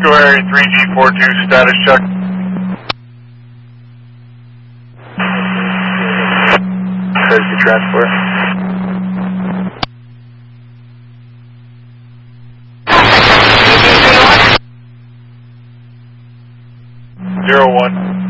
Cisco Area 3G42 status check. Courtesy transport. Zero 01.